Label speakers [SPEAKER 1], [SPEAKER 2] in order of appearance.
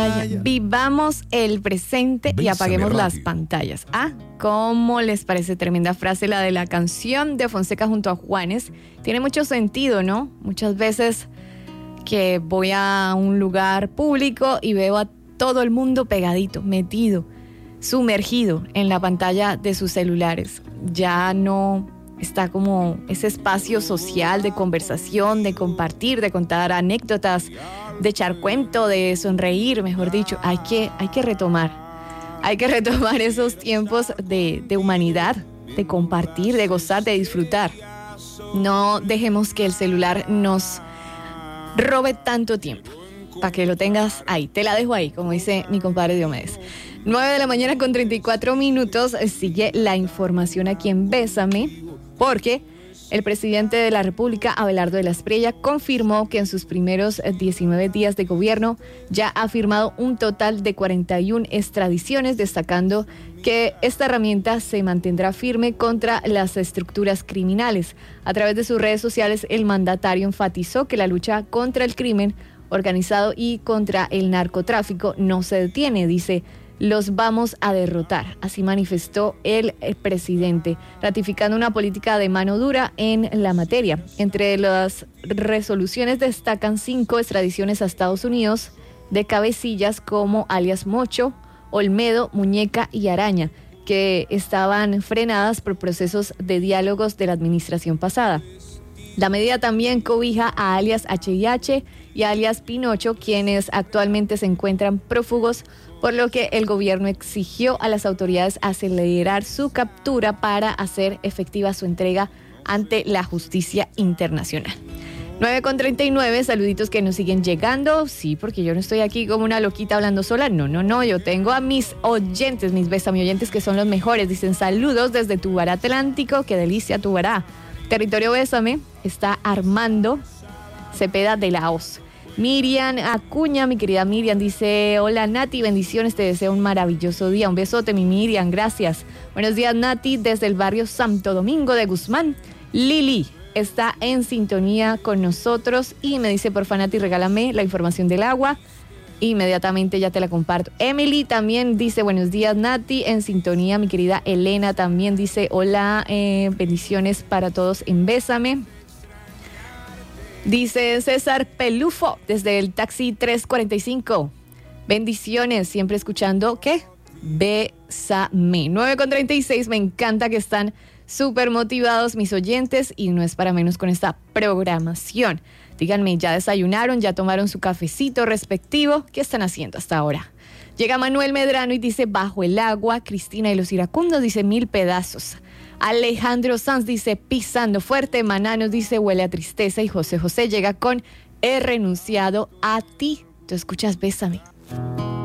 [SPEAKER 1] Vivamos el presente y apaguemos las pantallas. ¿Cómo les parece? Tremenda frase la de la canción de Fonseca junto a Juanes. Tiene mucho sentido, ¿no? Muchas veces que voy a un lugar público y veo a todo el mundo pegadito, metido, sumergido en la pantalla de sus celulares. Ya no está como ese espacio social de conversación, de compartir, de contar anécdotas, de echar cuento, de sonreír, mejor dicho. Hay que retomar esos tiempos de humanidad, de compartir, de gozar, de disfrutar. No dejemos que el celular nos robe tanto tiempo. Para que lo tengas ahí, te la dejo ahí, como dice mi compadre Diomedes. 9:34 a.m. Sigue la información aquí en Bésame, porque el presidente de la República, Abelardo de la Espriella, confirmó que en sus primeros 19 días de gobierno ya ha firmado un total de 41 extradiciones, destacando que esta herramienta se mantendrá firme contra las estructuras criminales. A través de sus redes sociales, el mandatario enfatizó que la lucha contra el crimen organizado y contra el narcotráfico no se detiene. Dice: los vamos a derrotar. Así manifestó el presidente, ratificando una política de mano dura en la materia. Entre las resoluciones destacan 5 extradiciones a Estados Unidos de cabecillas como alias Mocho, Olmedo, Muñeca y Araña, que estaban frenadas por procesos de diálogos de la administración pasada. La medida también cobija a alias HIH y alias Pinocho, quienes actualmente se encuentran prófugos, por lo que el gobierno exigió a las autoridades acelerar su captura para hacer efectiva su entrega ante la justicia internacional. 9:39, saluditos que nos siguen llegando. Sí, porque yo no estoy aquí como una loquita hablando sola. No, yo tengo a mis oyentes, mis Bésame oyentes, que son los mejores. Dicen: saludos desde Tubará Atlántico, qué delicia Tubará. Territorio Bésame está Armando Cepeda de la Hoz. Miriam Acuña, mi querida Miriam, dice: hola Nati, bendiciones, te deseo un maravilloso día. Un besote, mi Miriam, gracias. Buenos días, Nati, desde el barrio Santo Domingo de Guzmán. Lili está en sintonía con nosotros y me dice: porfa, Nati, regálame la información del agua. Inmediatamente ya te la comparto. Emily también dice: buenos días, Nati, en sintonía. Mi querida Elena también dice: hola, bendiciones para todos en Bésame. Dice César Pelufo desde el taxi 345. Bendiciones, siempre escuchando, ¿qué? Bésame. 9:36, me encanta que están súper motivados mis oyentes y no es para menos con esta programación. Díganme, ¿ya desayunaron? ¿Ya tomaron su cafecito respectivo? ¿Qué están haciendo hasta ahora? Llega Manuel Medrano y dice: bajo el agua. Cristina y los iracundos dice: 1000 pedazos. Alejandro Sanz dice: pisando fuerte. Mananos dice: huele a tristeza. Y José José llega con: he renunciado a ti. Tú escuchas Bésame.